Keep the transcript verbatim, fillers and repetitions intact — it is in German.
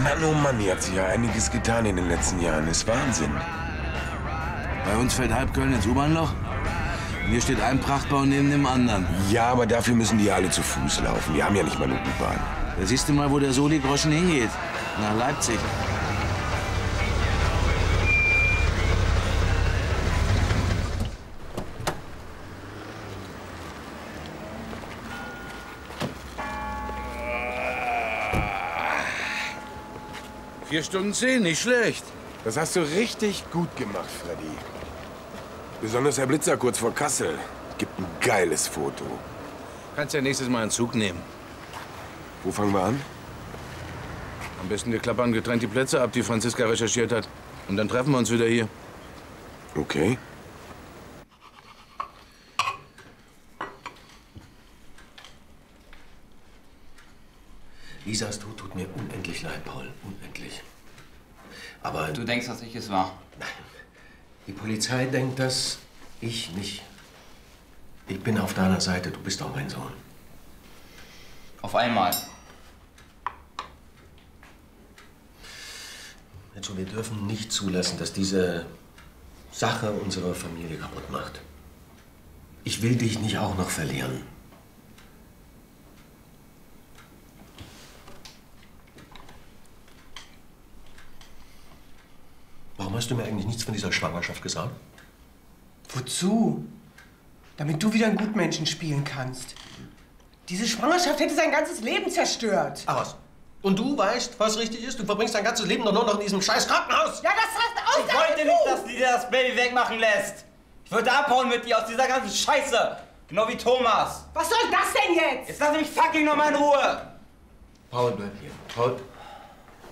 Mann, oh Mann, hier hat sich ja einiges getan in den letzten Jahren. Ist Wahnsinn. Bei uns fällt halb Köln ins U-Bahn-Loch. Und hier steht ein Prachtbau neben dem anderen. Ja, aber dafür müssen die alle zu Fuß laufen. Wir haben ja nicht mal eine U-Bahn. Da siehst du mal, wo der Soli-Groschen hingeht. Nach Leipzig. Vier Stunden zehn, nicht schlecht. Das hast du richtig gut gemacht, Freddy. Besonders Herr Blitzer kurz vor Kassel. Gibt ein geiles Foto. Kannst ja nächstes Mal einen Zug nehmen. Wo fangen wir an? Am besten wir klappern getrennt die Plätze ab, die Franziska recherchiert hat. Und dann treffen wir uns wieder hier. Okay. Lisas Tod tut mir unendlich leid, Paul. Unendlich. Aber... Du denkst, dass ich es war? Nein. Die Polizei denkt das, ich nicht. Ich bin auf deiner Seite, du bist auch mein Sohn. Auf einmal. Also, wir dürfen nicht zulassen, dass diese Sache unsere Familie kaputt macht. Ich will dich nicht auch noch verlieren. Warum hast du mir eigentlich nichts von dieser Schwangerschaft gesagt? Wozu? Damit du wieder einen Gutmenschen spielen kannst. Diese Schwangerschaft hätte sein ganzes Leben zerstört. Ach was? Und du weißt, was richtig ist? Du verbringst dein ganzes Leben doch nur noch in diesem scheiß Krankenhaus. Ja, das heißt auch, Ich wollte nicht, dass die dir das Baby wegmachen lässt. Ich würde abhauen mit dir aus dieser ganzen Scheiße. Genau wie Thomas. Was soll das denn jetzt? Jetzt lass mich fucking noch mal in Ruhe. Paul, bleib hier. Paul.